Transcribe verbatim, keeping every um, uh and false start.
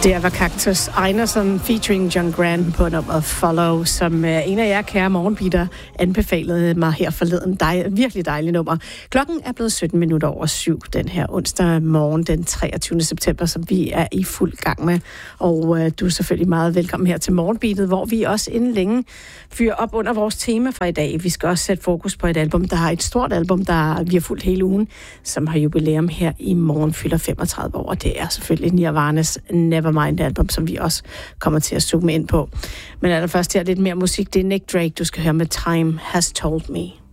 Det var Cactus Einerson featuring John Grant på nummeret Follow, som en af jer kære morgenbitter anbefalede mig her forleden. Dej, virkelig dejlig nummer. Klokken er blevet sytten minutter over syv den her onsdag morgen den treogtyvende september, som vi er i fuld gang med. Og øh, du er selvfølgelig meget velkommen her til Morgenbittet, hvor vi også inden længe fyrer op under vores tema fra i dag. Vi skal også sætte fokus på et album, der har et stort album, der vi har fulgt hele ugen, som har jubilæum her i morgen, fylder femogtredive år. Det er selvfølgelig Nirvanas Nevermind-album, som vi også kommer til at zoome ind på. Men allerførst her lidt mere musik. Det er Nick Drake, du skal høre med Time Has Told Me.